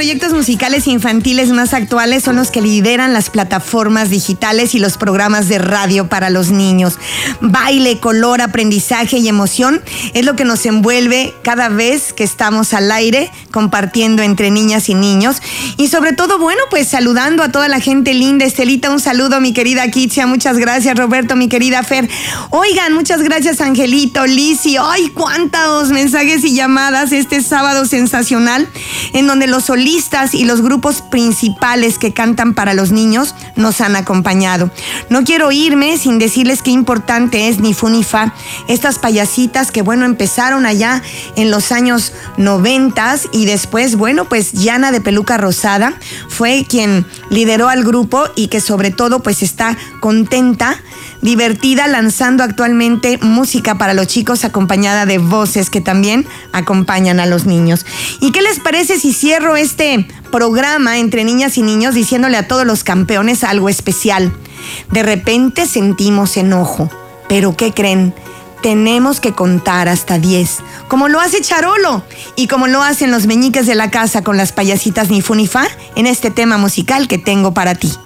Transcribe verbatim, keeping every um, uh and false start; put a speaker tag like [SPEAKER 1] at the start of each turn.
[SPEAKER 1] proyectos musicales infantiles más actuales son los que lideran las plataformas digitales y los programas de radio para los niños. Baile, color, aprendizaje y emoción es lo que nos envuelve cada vez que estamos al aire compartiendo entre niñas y niños. Y sobre todo, bueno, pues saludando a toda la gente linda. Estelita, un saludo, mi querida Kitsia, muchas gracias. Roberto, mi querida Fer. Oigan, muchas gracias, Angelito, Lizzy. ¡Ay, cuántos mensajes y llamadas este sábado sensacional! En donde los solistas y los grupos principales que cantan para los niños nos han acompañado. No quiero irme sin decirles qué importante es Ni Fu Ni Fa. Estas payasitas que, bueno, empezaron allá en los años noventas y después, bueno, pues Yana de Peluca Rosada fue quien lideró al grupo y que sobre todo pues está contenta, divertida, lanzando actualmente música para los chicos acompañada de voces que también acompañan a los niños. ¿Y qué les parece si cierro este programa entre niñas y niños diciéndole a todos los campeones algo especial? De repente sentimos enojo, pero ¿qué creen? Tenemos que contar hasta diez, como lo hace Charolo y como lo hacen los meñiques de la casa con las payasitas Ni Fu Ni Fa en este tema musical que tengo para ti.